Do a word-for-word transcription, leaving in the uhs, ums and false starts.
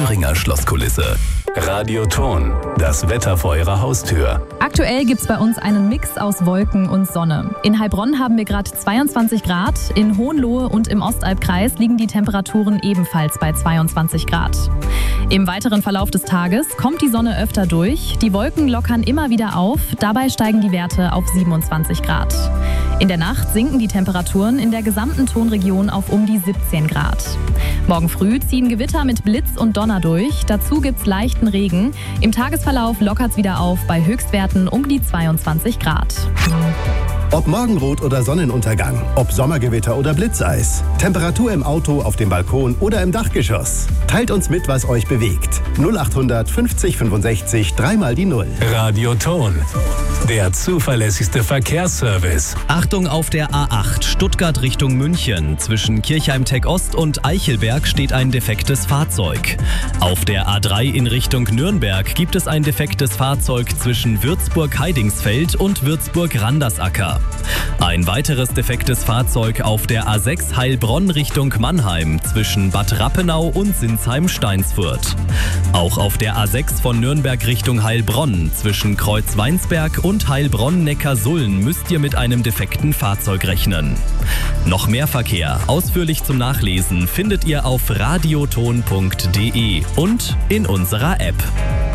Thüringer Schlosskulisse. Radioton, das Wetter vor Ihrer Haustür. Aktuell gibt es bei uns einen Mix aus Wolken und Sonne. In Heilbronn haben wir gerade zweiundzwanzig Grad, in Hohenlohe und im Ostalbkreis liegen die Temperaturen ebenfalls bei zweiundzwanzig Grad. Im weiteren Verlauf des Tages kommt die Sonne öfter durch, die Wolken lockern immer wieder auf, dabei steigen die Werte auf siebenundzwanzig Grad. In der Nacht sinken die Temperaturen in der gesamten Tonregion auf um die siebzehn Grad. Morgen früh ziehen Gewitter mit Blitz und Donner durch, dazu gibt's leichten Regen. Im Tagesverlauf lockert's wieder auf bei Höchstwerten um die zweiundzwanzig Grad. Ob Morgenrot oder Sonnenuntergang, ob Sommergewitter oder Blitzeis, Temperatur im Auto, auf dem Balkon oder im Dachgeschoss. Teilt uns mit, was euch bewegt. null achthundert fünfzig fünfundsechzig, dreimal die Null. Radioton, der zuverlässigste Verkehrsservice. Achtung auf der A acht, Stuttgart Richtung München. Zwischen Kirchheim-Tech Ost und Eichelberg steht ein defektes Fahrzeug. Auf der A drei in Richtung Nürnberg gibt es ein defektes Fahrzeug zwischen Würzburg-Heidingsfeld und Würzburg-Randersacker. Ein weiteres defektes Fahrzeug auf der A sechs Heilbronn Richtung Mannheim zwischen Bad Rappenau und Sinsheim-Steinsfurt. Auch auf der A sechs von Nürnberg Richtung Heilbronn zwischen Kreuzweinsberg und Heilbronn-Neckarsulm müsst ihr mit einem defekten Fahrzeug rechnen. Noch mehr Verkehr, ausführlich zum Nachlesen, findet ihr auf radioton punkt de und in unserer App.